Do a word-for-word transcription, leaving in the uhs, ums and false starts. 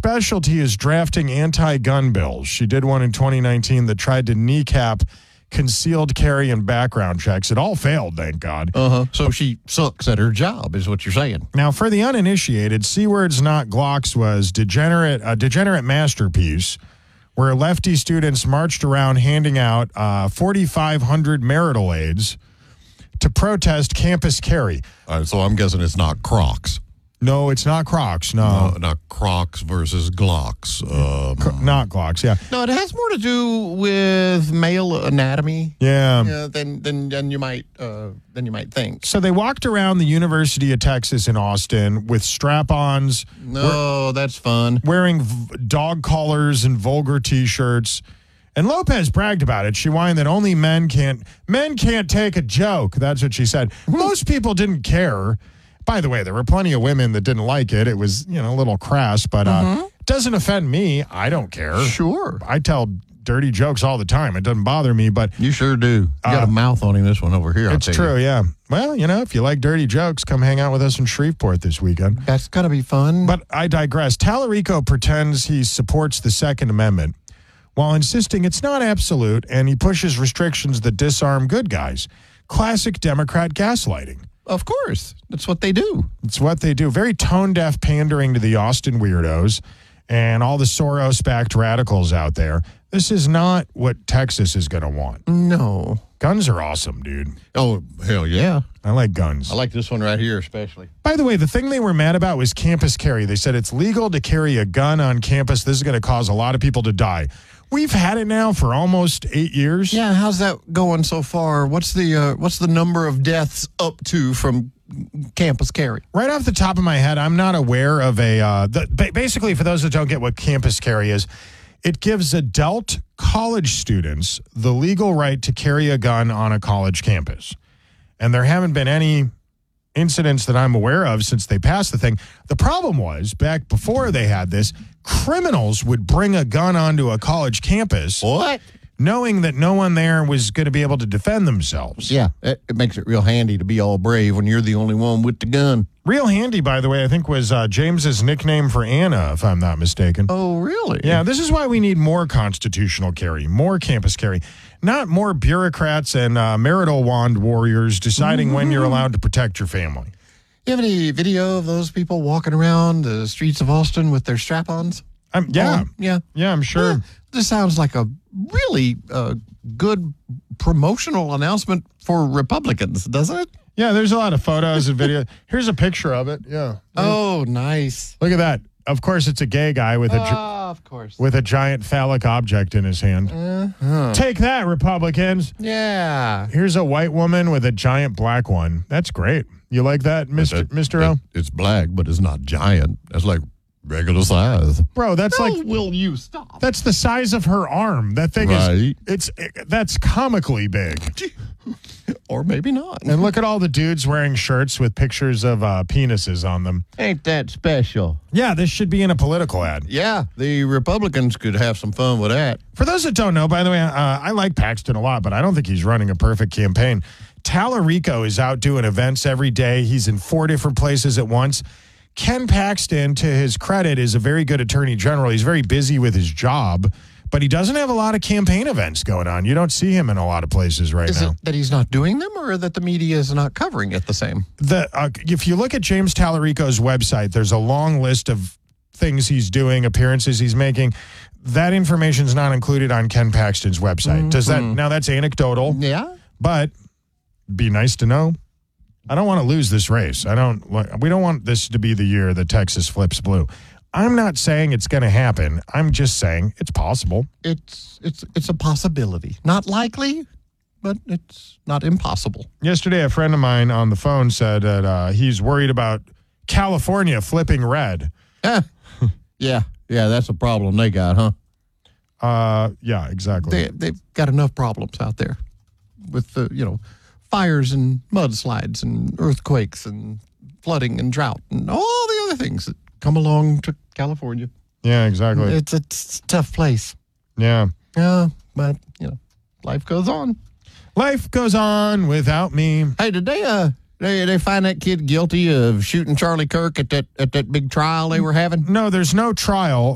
specialty is drafting anti-gun bills. She did one in twenty nineteen that tried to kneecap concealed carry and background checks. It all failed, thank God. Uh-huh. So she sucks at her job, is what you're saying. Now, for the uninitiated, C Words Not Glocks was degenerate, a degenerate masterpiece where lefty students marched around handing out uh, forty-five hundred marital aids to protest campus carry. All right, so I'm guessing it's not Crocs. No, it's not Crocs. No, no not Crocs versus Glocks. Um, Cro- not Glocks. Yeah. No, it has more to do with male anatomy. Yeah. Yeah. Than than than you might uh, than you might think. So they walked around the University of Texas in Austin with strap-ons. No, that's fun. Wearing v- dog collars and vulgar T-shirts. And Lopez bragged about it. She whined that only men can't men can't take a joke. That's what she said. Most people didn't care. By the way, there were plenty of women that didn't like it. It was, you know, a little crass, but uh, mm-hmm. it doesn't offend me. I don't care. Sure. I tell dirty jokes all the time. It doesn't bother me, but... You sure do. You got uh, a mouth on him, this one over here. It's true, you. yeah. Well, you know, if you like dirty jokes, come hang out with us in Shreveport this weekend. That's going to be fun. But I digress. Tallarico pretends he supports the Second Amendment while insisting it's not absolute, and he pushes restrictions that disarm good guys. Classic Democrat gaslighting. Of course. That's what they do. It's what they do. Very tone-deaf pandering to the Austin weirdos and all the Soros-backed radicals out there. This is not what Texas is going to want. No. Guns are awesome, dude. Oh, hell yeah. I like guns. I like this one right here especially. By the way, the thing they were mad about was campus carry. They said it's legal to carry a gun on campus. This is going to cause a lot of people to die. We've had it now for almost eight years. Yeah, how's that going so far? What's the uh, what's the number of deaths up to from campus carry? Right off the top of my head, I'm not aware of a... Uh, the, basically, for those that don't get what campus carry is, it gives adult college students the legal right to carry a gun on a college campus. And there haven't been any incidents that I'm aware of since they passed the thing. The problem was, back before they had this, criminals would bring a gun onto a college campus. What? Knowing that no one there was going to be able to defend themselves. Yeah, it, it makes it real handy to be all brave when you're the only one with the gun. Real handy, by the way, I think was uh, James's nickname for Anna, if I'm not mistaken. Oh, really? Yeah, this is why we need more constitutional carry, more campus carry, not more bureaucrats and uh, marital wand warriors deciding mm-hmm. when you're allowed to protect your family. You have any video of those people walking around the streets of Austin with their strap-ons? Um, yeah. On? Yeah. Yeah, I'm sure. Yeah, this sounds like a really uh, good promotional announcement for Republicans, doesn't it? Yeah, there's a lot of photos and videos. Here's a picture of it. Yeah. Oh, nice. Look at that. Of course, it's a gay guy with a gi- uh, of course with a giant phallic object in his hand. Uh-huh. Take that, Republicans. Yeah. Here's a white woman with a giant black one. That's great. You like that, Mister That, Mister that, O? It's black, but it's not giant. That's like regular size. Bro, that's How like... will you stop? That's the size of her arm. That thing right. is... It's That's comically big. Or maybe not. And look at all the dudes wearing shirts with pictures of uh, penises on them. Ain't that special? Yeah, this should be in a political ad. Yeah, the Republicans could have some fun with that. For those that don't know, by the way, uh, I like Paxton a lot, but I don't think he's running a perfect campaign. Tallarico is out doing events every day. He's in four different places at once. Ken Paxton, to his credit, is a very good attorney general. He's very busy with his job, but he doesn't have a lot of campaign events going on. You don't see him in a lot of places right is now. Is it that he's not doing them, or that the media is not covering it the same? The uh, if you look at James Tallarico's website, there's a long list of things he's doing, appearances he's making. That information is not included on Ken Paxton's website. Mm-hmm. Does that now that's anecdotal? Yeah, but be nice to know. I don't want to lose this race. I don't. We don't want this to be the year that Texas flips blue. I'm not saying it's going to happen. I'm just saying it's possible. It's it's it's a possibility. Not likely, but it's not impossible. Yesterday, a friend of mine on the phone said that uh, he's worried about California flipping red. Eh. yeah, yeah, that's a problem they got, huh? Uh, yeah, exactly. They they've got enough problems out there with the you know fires and mudslides and earthquakes and flooding and drought and all the other things that come along to California. Yeah, exactly. It's a, it's a tough place. Yeah. Yeah, but, you know, life goes on. Life goes on without me. Hey, did they, uh, they, they find that kid guilty of shooting Charlie Kirk at that, at that big trial they were having? No, there's no trial.